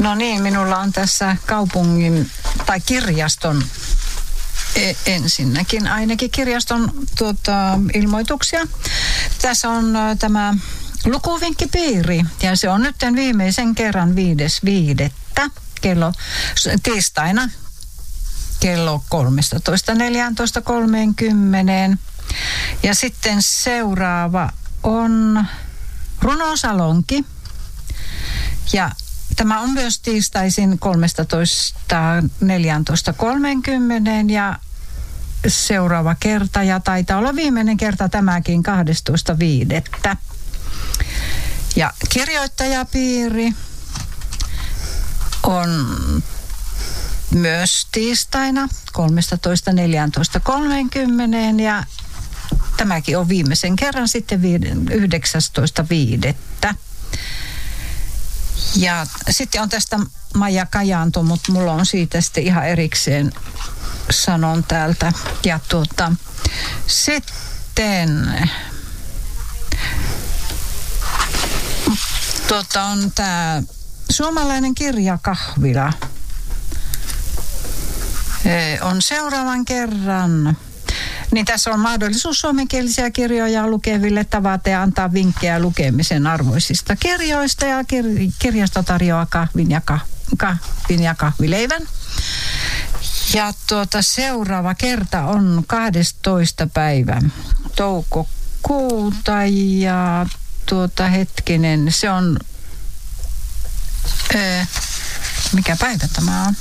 No niin, minulla on tässä kaupungin tai kirjaston ensinnäkin ainakin kirjaston ilmoituksia. Tässä on tämä lukuvinkkipiiri ja se on nyt viimeisen kerran 5.5. tiistaina kello 13.14.30. Ja sitten seuraava on runosalonki ja tämä on myös tiistaisin 13.14.30 ja seuraava kerta ja taitaa olla viimeinen kerta tämäkin 12.5. Ja kirjoittajapiiri on myös tiistaina 13.14.30 ja tämäkin on viimeisen kerran sitten 19.5. Ja sitten on tästä Maija Kajaanto, mutta mulla on siitä sitten ihan erikseen sanon täältä. Ja sitten on tämä suomalainen kirjakahvila. On seuraavan kerran. Niin tässä on mahdollisuus suomenkielisiä kirjoja lukeville tavata ja antaa vinkkejä lukemisen arvoisista kirjoista ja kirjasto tarjoaa kahvin ja kahvileivän. Ja seuraava kerta on 12. päivä toukokuuta ja hetkinen, se on mikä päivä tämä on?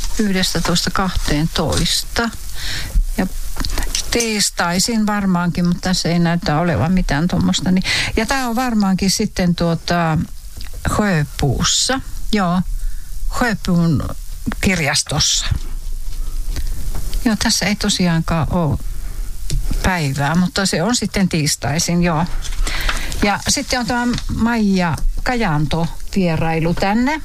11.12. Ja tiistaisin varmaankin, mutta tässä ei näytä olevan mitään tuommoista. Ja tämä on varmaankin sitten Sjöpuussa. Joo, Sjöpuun kirjastossa. Joo, tässä ei tosiaankaan ole päivää, mutta se on sitten tiistaisin, joo. Ja sitten on tämä Maija Kajaanto vierailu tänne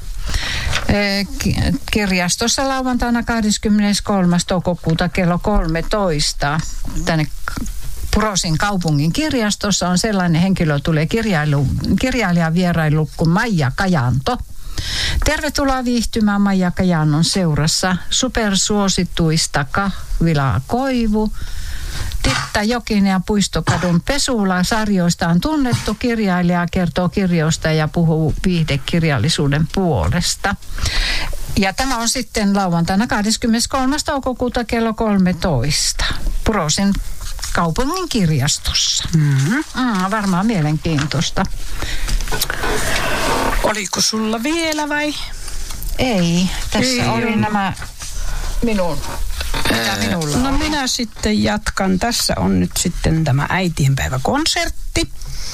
kirjastossa lauantaina 23. toukokuuta kello 13. Tänne Purosin kaupungin kirjastossa on sellainen henkilö, tulee kirjailijan vierailu kuin Maija Kajaanto. Tervetuloa viihtymään Maija Kajaannon seurassa supersuosituista kahvilaa Koivu. Titta Jokinen ja Puistokadun Pesula sarjoista on tunnettu. Kirjailija kertoo kirjoista ja puhuu viihdekirjallisuuden puolesta. Ja tämä on sitten lauantaina 23. toukokuuta kello 13. Purosin kaupungin kirjastossa. Varmaan mielenkiintoista. Oliko sulla vielä vai? Ei. Tässä oli nämä minun. No minä sitten jatkan. Tässä on nyt sitten tämä äitienpäiväkonsertti,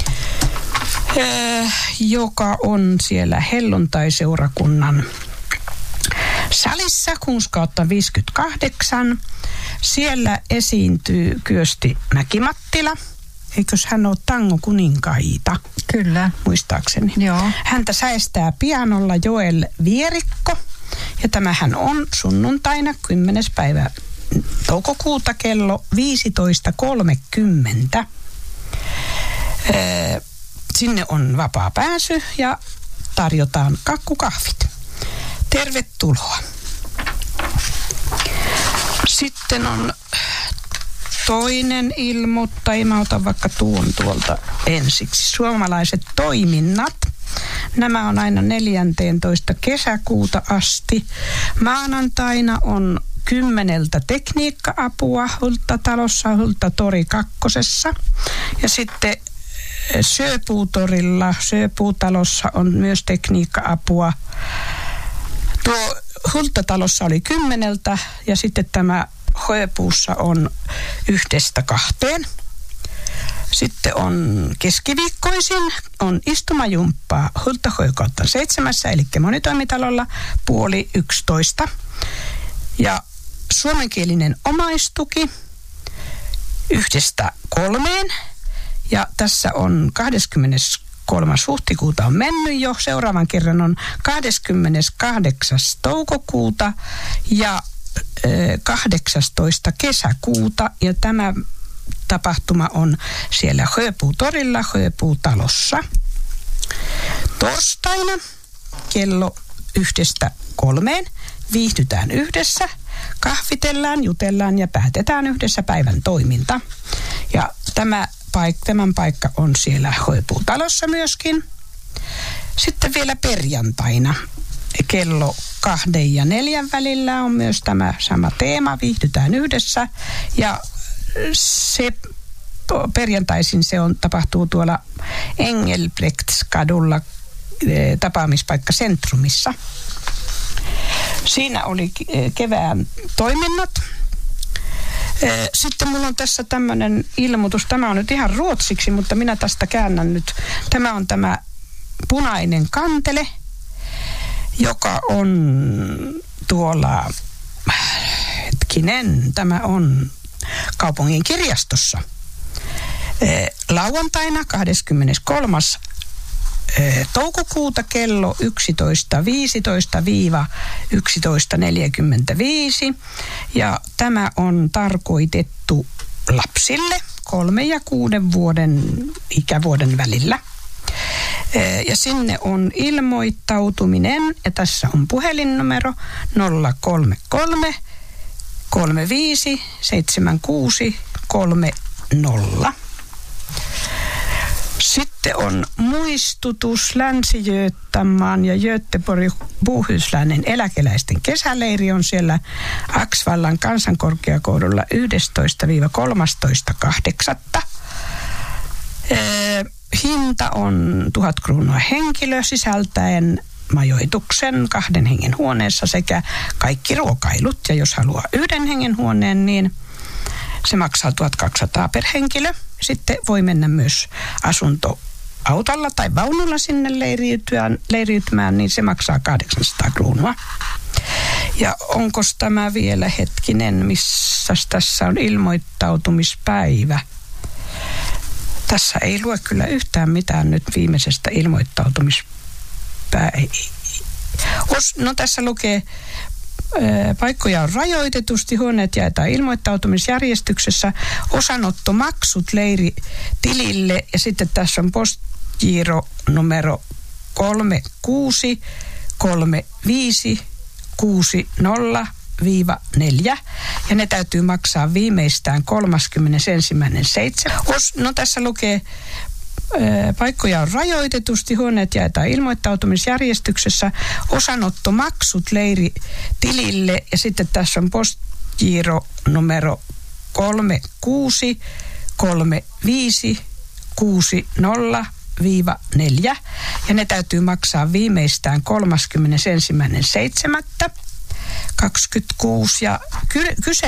joka on siellä Helluntai-seurakunnan salissa 6/58. Siellä esiintyy Kyösti Mäki-Mattila. Eikös hän ole tangokuninkaita? Kyllä. Muistaakseni. Joo. Häntä säestää pianolla Joel Vierikko. Ja tämähän on sunnuntaina 10. päivä toukokuuta kello 15.30. Sinne on vapaa pääsy ja tarjotaan kakkukahvit. Tervetuloa. Sitten on toinen ilmoittaja. Mä otan vaikka tuon tuolta ensiksi. Suomalaiset toiminnat. Nämä on aina 14. kesäkuuta asti. Maanantaina on 10 tekniikka-apua Hultatalossa, Hultatori 2. Ja sitten Sjöpuutorilla, Sjöpuutalossa on myös tekniikka-apua. Tuo Hultatalossa oli 10 ja sitten tämä Sjöpuussa on 1-2. Sitten on keskiviikkoisin, on istumajumppaa Hultasjökautta 7, eli monitoimitalolla 10:30. Ja suomenkielinen omaistuki 1-3. Ja tässä on 23. huhtikuuta on mennyt jo. Seuraavan kerran on 28. toukokuuta ja 18. kesäkuuta. Ja tämä tapahtuma on siellä Sjöpuutorilla, Sjöpuutalossa. Torstaina kello 1-3, viihdytään yhdessä, kahvitellaan, jutellaan ja päätetään yhdessä päivän toiminta. Ja tämän paikka on siellä Hoipuutalossa myöskin. Sitten vielä perjantaina kello 2 ja 4 välillä on myös tämä sama teema, viihdytään yhdessä. Ja se perjantaisin tapahtuu tuolla Engelbrechtskadulla tapaamispaikka Centrumissa. Siinä oli kevään toiminnot. Sitten mulla on tässä tämmöinen ilmoitus. Tämä on nyt ihan ruotsiksi, mutta minä tästä käännän nyt. Tämä on tämä punainen kantele, joka on tuolla, tämä on kaupungin kirjastossa. Lauantaina 23. toukokuuta kello 11.15–11.45 ja tämä on tarkoitettu lapsille 3 ja 6 vuoden ikävuoden välillä. Ja sinne on ilmoittautuminen ja tässä on puhelinnumero 033 35 76 30. Sitten on muistutus Länsi-Götamaan ja Göteborg Bohuslänen eläkeläisten kesäleiri on siellä Axvallan kansankorkeakoululla 11–13.8. Hinta on 1 000 kruunua henkilö sisältäen majoituksen 2 hengen huoneessa sekä kaikki ruokailut. Ja jos haluaa 1 hengen huoneen, niin se maksaa 1200 per henkilö. Sitten voi mennä myös asuntoautolla tai vaunulla sinne leiriytymään, niin se maksaa 800 kruunua. Ja onko tämä vielä missä tässä on ilmoittautumispäivä? Tässä ei lue kyllä yhtään mitään nyt viimeisestä ilmoittautumispäivä. No tässä lukee, paikkoja on rajoitetusti, huoneet jaetaan ilmoittautumisjärjestyksessä, osanottomaksut leiritilille ja sitten tässä on postgiro numero 363560-4 ja ne täytyy maksaa viimeistään 31.7. No tässä lukee, paikkoja on rajoitetusti, huoneet jaetaan ilmoittautumisjärjestyksessä, osanottomaksut leiritilille ja sitten tässä on postgiro numero 363560-4 ja ne täytyy maksaa viimeistään 31.7.26 ja kyse